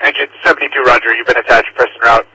Engine 72, roger. You've been attached, press en route.